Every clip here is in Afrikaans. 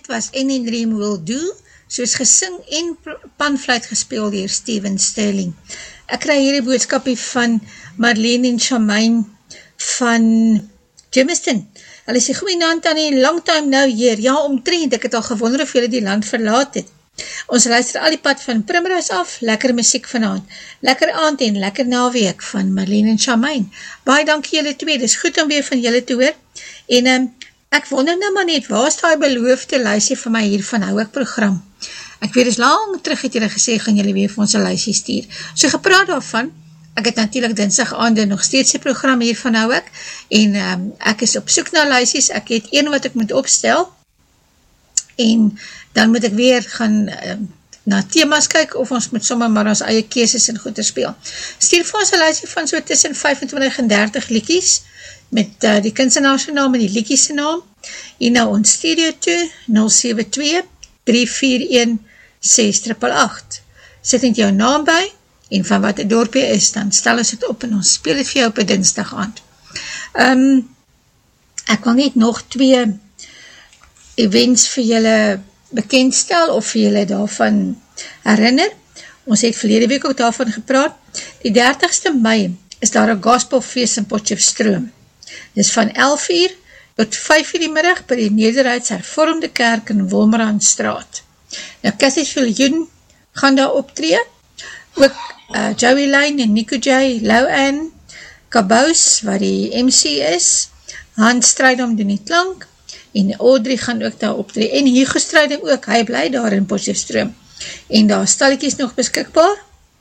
was Any Dream Will Do, soos gesing en panfluit gespeel deur Steven Sterling. Ek kry hierdie boodskapie van Marlene en Charmaine van Jamestown. Hulle sê, goeienaand aan die long time nou hier, ja omtrent, ek het al gewonder of julle die land verlaat het. Ons luister al die pad van Primrose af, lekker muziek vanavond, lekker aand en lekker naweek van Marlene en Charmaine. Baie dankie julle twee, dis goed om weer van julle te hoor. En ek wonder nou maar net, waar is die beloofde luisie van my hier van Hou Ek program? Ek weet, is lang terug het julle gesê, gaan julle weer vir ons een luisie stuur. So gepraat daarvan, ek het natuurlijk dinsdag aande nog steeds die program hier van Hou Ek, en ek is op soek na luisies, ek het een wat ek moet opstel, en dan moet ek weer gaan na thema's kyk, of ons moet sommer maar ons eie keuses en goeie speel. Stuur vir ons een luisie van so tussen 25 en 30 liedjies, met die kunstenaarse naam en die liedjiese naam, en nou ons studio toe, 072-341-6888. Sit net jou naam by, en van wat die dorpie is, dan stel ons het op, en ons speel het vir jou op een dinsdag aand. Ek wil net nog 2 events vir julle bekendstel, of vir julle daarvan herinner. Ons het verlede week ook daarvan gepraat. Die 30ste Mei is daar een gospelfeest in Potchefstroom. Dis van 11 uur tot 5 uur die middag by die Nederheids Hervormde Kerk in Wolmaranstraat. Nou, Cassie Viljoen gaan daar optree, ook Joey Lane en Nico J, Lou Ann, Kabous, wat die MC is, Hans Strydom doen die klank, en Audrey gaan ook daar optree, en Hugo Strydom ook, hy bly daar in Potchefstroom, en daar stalletjies nog beskikbaar,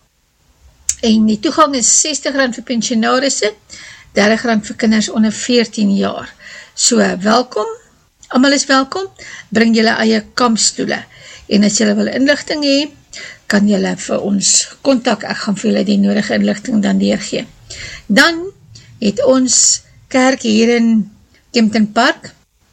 en die toegang is R60 vir pensionarisse, R30 vir kinders onder 14 jaar. So, welkom, almal is welkom, bring julle eie kampstoele, en as julle wil inligting hê, kan julle vir ons kontak, ek gaan vir julle die nodige inligting dan deurgee. Dan het ons kerk hier in Kempton Park,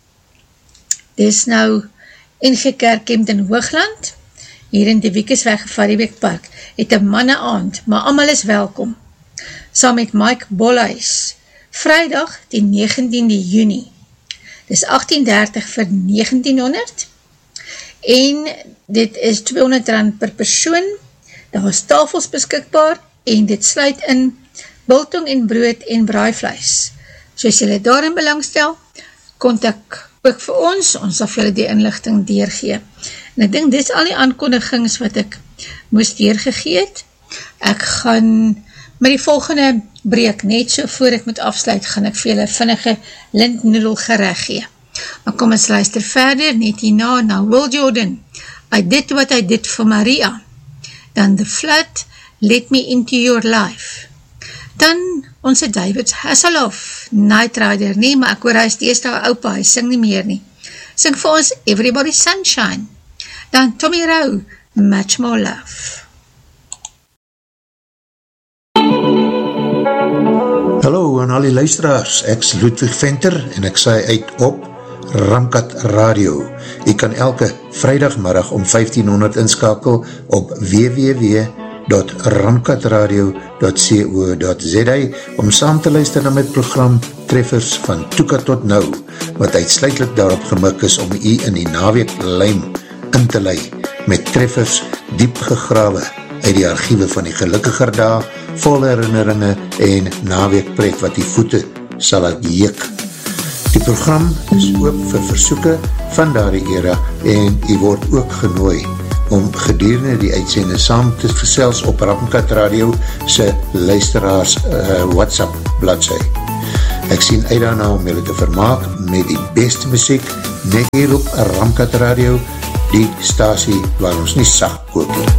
dis nou NG Kerk Kempton Hoogland, hier in die Wiekesweg Variebeek Park, het een manne aand, maar almal is welkom, saam met Mike Bolhuis, vrydag die 19de Junie, dis 18:30 vir 1900, en dit is R200 per persoon, daar is tafels beskikbaar, en dit sluit in biltong en brood en braaivleis. So as julle daarin belangstel, kontak ook vir ons sal vir julle die inligting deurgee. En ek dink, dit is al die aankondigings wat ek moes deurgegee het. Ek gaan met die volgende breek, net so voor ek moet afsluit, gaan ek vir julle vinnige lintnoedel gereg gee. Maar kom ons luister verder, net hierna, na Will Jordan, I Did What I Did for Maria, dan The Flood, Let Me Into Your Life, dan onze David Hasselhoff, Night Rider, nee, maar ek hoor hy is die eerste opa, hy sing nie meer nie, sing vir ons Everybody Sunshine, dan Tommy Rowe, Much More Love. Hallo aan al die luisteraars, ek is Ludwig Venter en ek saai uit op Ramkat Radio. Jy kan elke vrydagmiddag om 1500 inskakel op www.ramkatradio.co.za om saam te luister na my program Treffers van Toeka tot Nou, wat uitsluitlik daarop gemik is om jy in die naweek lyn in te lei met treffers diep gegrawe uit die archiewe van die gelukkiger dae, vol herinneringe en naweekpret wat die voete sal laat juk. Die program is oop vir versoeke van daardie era en jy word ook genooi om gedurende die uitsende saam te gesels op Ramkat Radio se luisteraars WhatsApp bladsy. Ek sien uit daarna om julle te vermaak met die beste muziek net hier op Ramkat Radio, die stasie waar ons nie sag koop nie.